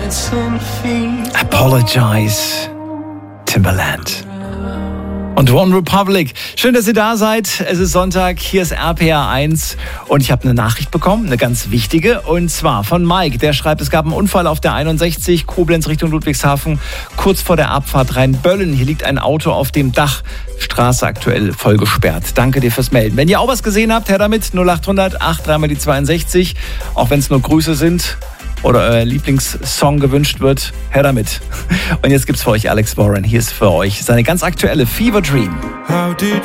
Apologize, Timbaland. Und One Republic. Schön, dass ihr da seid. Es ist Sonntag, hier ist RPR 1 und ich habe eine Nachricht bekommen, eine ganz wichtige, und zwar von Mike. Der schreibt, es gab einen Unfall auf der 61, Koblenz Richtung Ludwigshafen, kurz vor der Abfahrt Rheinböllen. Hier liegt ein Auto auf dem Dach, Straße aktuell voll gesperrt. Danke dir fürs Melden. Wenn ihr auch was gesehen habt, her damit, 0800 83 die 62, auch wenn es nur Grüße sind oder euer Lieblingssong gewünscht wird, her damit. Und jetzt gibt's für euch Alex Warren. Hier ist für euch seine ganz aktuelle Fever Dream. How did